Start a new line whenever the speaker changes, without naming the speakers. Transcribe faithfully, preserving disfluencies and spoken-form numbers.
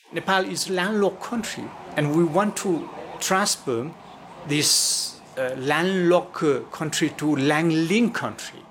Nepal is a landlocked country, and we want to transform this uh, landlocked country to land-linked country.